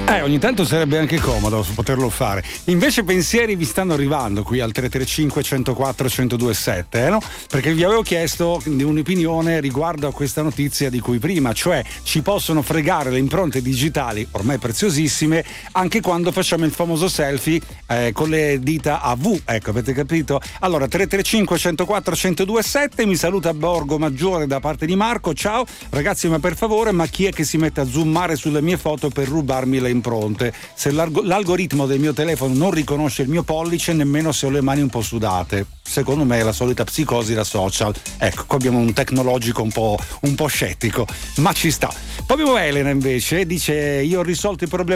Ogni tanto sarebbe anche comodo poterlo fare. Invece pensieri vi stanno arrivando qui al 335 104 1027, no? Perché vi avevo chiesto un'opinione riguardo a questa notizia di cui prima, cioè ci possono fregare le impronte digitali, ormai preziosissime, anche quando facciamo il famoso selfie con le dita a V, ecco, avete capito? Allora 335 104 1027, mi saluta Borgo Maggiore da parte di Marco. Ciao ragazzi, ma per favore, ma chi è che si mette a zoomare sulle mie foto per rubarmi le impronte? Se l'algoritmo del mio telefono non riconosce il mio pollice, nemmeno se ho le mani un po' sudate. Secondo me è la solita psicosi da social. Ecco, qua abbiamo un tecnologico un po' scettico, ma ci sta. Poi abbiamo Elena invece, dice: io ho risolto il problema